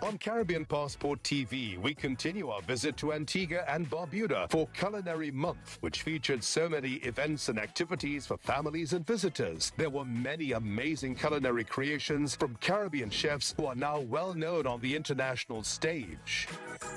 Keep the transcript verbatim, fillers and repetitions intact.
On Caribbean Passport T V, we continue our visit to Antigua and Barbuda for Culinary Month, which featured so many events and activities for families and visitors. There were many amazing culinary creations from Caribbean chefs who are now well known on the international stage.